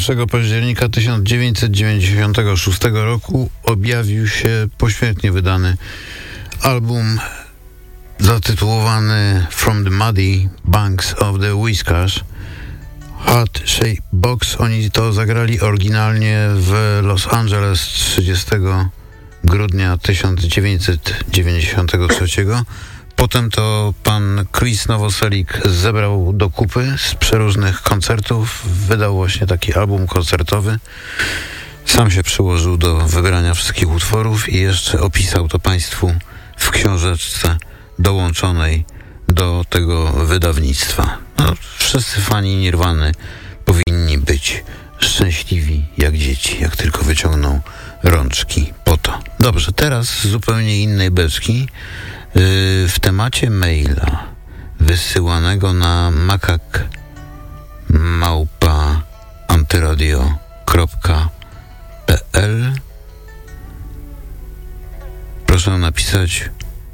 1 października 1996 roku objawił się pośmiertnie wydany album zatytułowany From the Muddy Banks of the Whiskers Heart Shape Box. Oni to zagrali oryginalnie w Los Angeles 30 grudnia 1993. Potem to pan Chris Novoselic zebrał do kupy z przeróżnych koncertów, wydał właśnie taki album koncertowy. Sam się przyłożył do wybrania wszystkich utworów i jeszcze opisał to państwu w książeczce dołączonej do tego wydawnictwa. No, wszyscy fani Nirwany powinni być szczęśliwi jak dzieci, jak tylko wyciągną rączki po to. Dobrze, teraz z zupełnie innej beczki. W temacie maila wysyłanego na makak@antyradio.pl proszę napisać: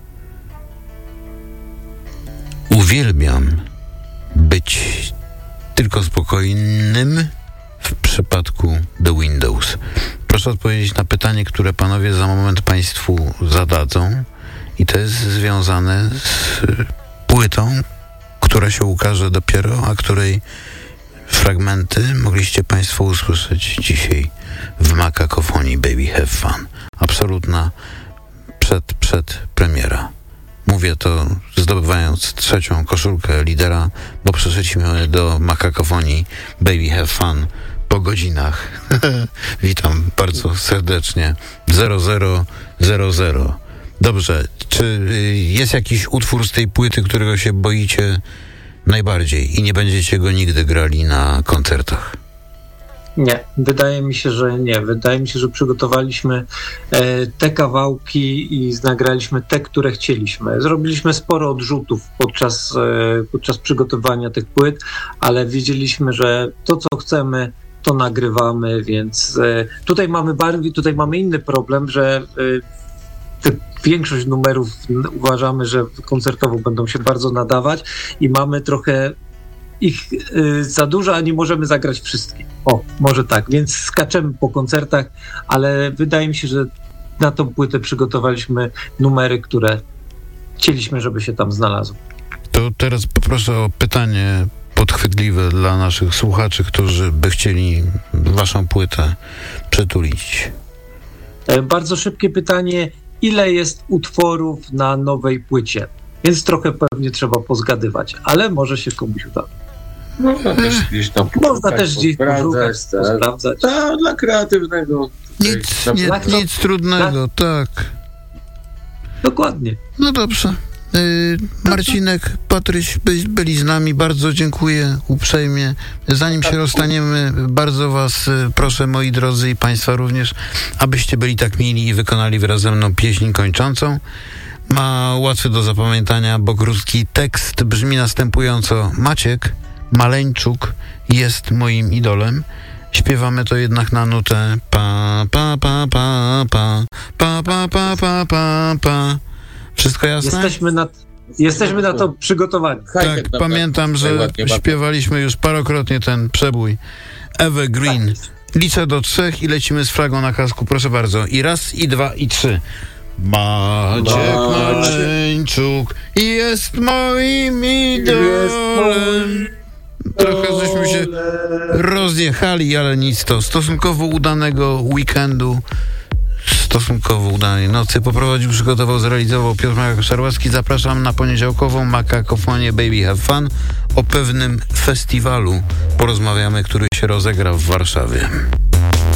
uwielbiam być tylko spokojnym w przypadku The Windows. Proszę odpowiedzieć na pytanie, które panowie za moment państwu zadadzą. I to jest związane z płytą, która się ukaże dopiero, a której fragmenty mogliście państwo usłyszeć dzisiaj w Makakofonii Baby Have Fun. Absolutna przedpremiera. Mówię to zdobywając 3. koszulkę lidera, bo przyszliśmy do Makakofonii Baby Have Fun po godzinach. Witam bardzo serdecznie. 0000. Dobrze, czy jest jakiś utwór z tej płyty, którego się boicie najbardziej i nie będziecie go nigdy grali na koncertach? Nie, wydaje mi się, że nie. Wydaje mi się, że przygotowaliśmy te kawałki i nagraliśmy te, które chcieliśmy. Zrobiliśmy sporo odrzutów podczas przygotowania tych płyt, ale wiedzieliśmy, że to, co chcemy, to nagrywamy, więc tutaj mamy inny problem, że większość numerów uważamy, że koncertowo będą się bardzo nadawać i mamy trochę ich za dużo, a nie możemy zagrać wszystkich. O, może tak, więc skaczemy po koncertach, ale wydaje mi się, że na tą płytę przygotowaliśmy numery, które chcieliśmy, żeby się tam znalazły. To teraz poproszę o pytanie podchwytliwe dla naszych słuchaczy, którzy by chcieli waszą płytę przytulić. Bardzo szybkie pytanie. Ile jest utworów na nowej płycie? Więc trochę pewnie trzeba pozgadywać, ale może się komuś uda. Można też gdzieś tam sprawdzać. Dla kreatywnego. Nic trudnego, tak. Dokładnie. No dobrze. Marcinek, Patryś byli z nami. Bardzo dziękuję uprzejmie. Zanim się rozstaniemy, bardzo was proszę, moi drodzy, i państwa również, abyście byli tak mili i wykonali wraz ze mną pieśń kończącą. Ma łatwy do zapamiętania, bo krótki tekst brzmi następująco: Maciek Maleńczuk jest moim idolem. Śpiewamy to jednak na nutę pa pa pa pa pa pa pa pa pa pa pa. Wszystko jasne? Jesteśmy na to przygotowani. Tak, pamiętam, że śpiewaliśmy już parokrotnie ten przebój Evergreen. Liczę do 3 i lecimy z flagą na kasku. Proszę bardzo. I 1, i 2, i 3. Maciek Maleńczuk jest moim idolem. Trochę żeśmy się rozjechali, ale nic to. Stosunkowo udanego weekendu, stosunkowo udanej nocy poprowadził, przygotował, zrealizował Piotr Makak-Szarłacki. Zapraszam na poniedziałkową Makakofonię Baby Have Fun. O pewnym festiwalu porozmawiamy, który się rozegra w Warszawie.